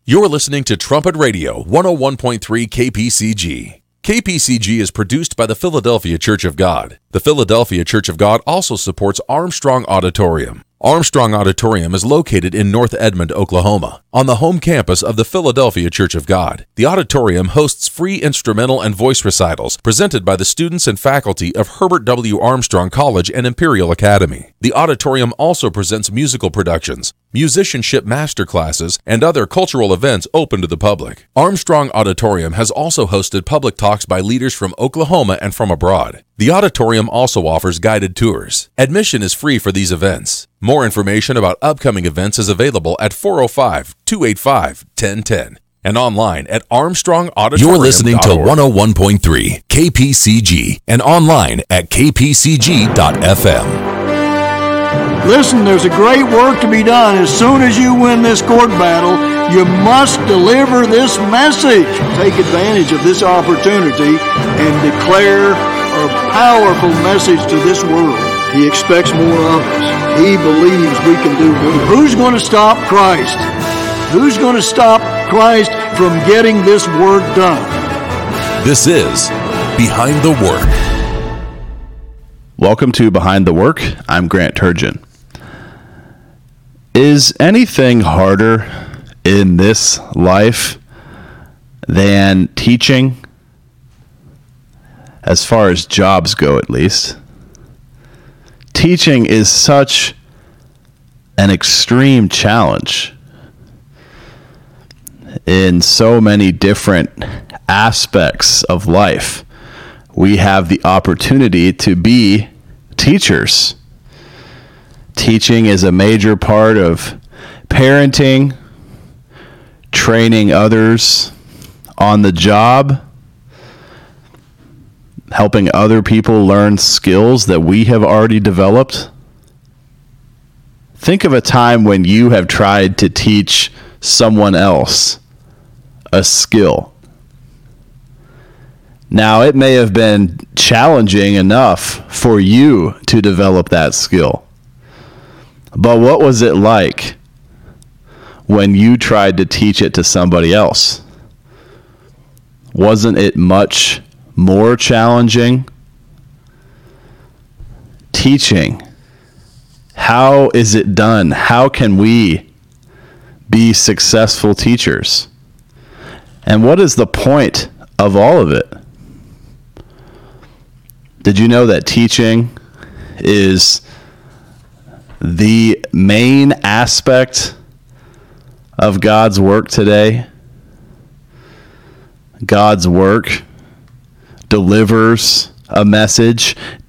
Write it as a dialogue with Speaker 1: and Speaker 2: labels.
Speaker 1: You're listening to Trumpet Radio 101.3 KPCG. KPCG is produced by the Philadelphia Church of God. The Philadelphia Church of God also supports Armstrong Auditorium. Armstrong Auditorium is located in North Edmond, Oklahoma, on the home campus of the Philadelphia Church of God. The auditorium hosts free instrumental and voice recitals presented by the students and faculty of Herbert W. Armstrong College and Imperial Academy. The auditorium also presents musical productions, musicianship masterclasses, and other cultural events open to the public. Armstrong Auditorium has also hosted public talks by leaders from Oklahoma and from abroad. The auditorium also offers guided tours. Admission is free for these events. More information about upcoming events is available at 405-285-1010 and online at Armstrong Auditorium.
Speaker 2: You're listening to 101.3 KPCG and online at kpcg.fm.
Speaker 3: Listen, there's a great work to be done. As soon as you win this court battle, you must deliver this message. Take advantage of this opportunity and declare a powerful message to this world. He expects more of us. He believes we can do more. Who's going to stop Christ? Who's going to stop Christ from getting this work done?
Speaker 2: This is Behind the Work.
Speaker 4: Welcome to Behind the Work. I'm Grant Turgeon. Is anything harder in this life than teaching? As far as jobs go, at least. Teaching is such an extreme challenge in so many different aspects of life. We have the opportunity to be teachers. Teaching is a major part of parenting, training others on the job, helping other people learn skills that we have already developed. Think of a time when you have tried to teach someone else a skill. Now, it may have been challenging enough for you to develop that skill. But what was it like when you tried to teach it to somebody else? Wasn't it much more challenging? Teaching. How is it done? How can we be successful teachers? And what is the point of all of it? Did you know that teaching is the main aspect of God's work today? God's work delivers a message,